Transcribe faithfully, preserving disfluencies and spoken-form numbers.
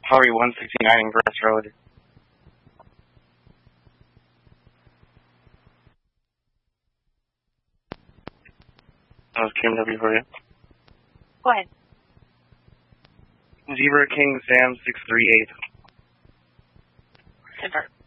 Harvey one sixty-nine Ingress Road. That was K M W for you. Go ahead. Zebra King Sam six three eight. Confirm.